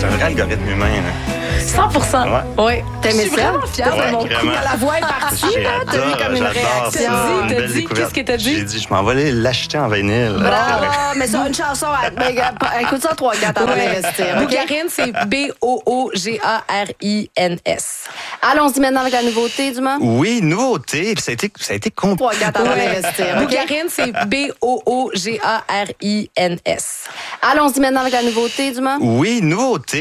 C'est un vrai algorithme humain, là. 100%. Ouais. Oui. T'as aimé Je suis ça? vraiment fière de mon coup. Vraiment. La voix est partie, là. T'as eu comme une J'adore réaction. ça. T'as Une dit, belle découverte. qu'est-ce que t'as dit? J'ai dit, je m'en vais aller l'acheter en vinyle. Bravo! Mais ça, une chanson, écoute ça 3-4 avant d'investir. OK? Bougarine, c'est Boogarins. Allons-y maintenant avec la nouveauté, Dumas. Oui, nouveauté. Puis ça a été compliqué. 3-4 avant d'investir. OK? Bougarine, c'est Boogarins. Allons-y maintenant avec la nouveauté, Dumas. Oui, nouveauté.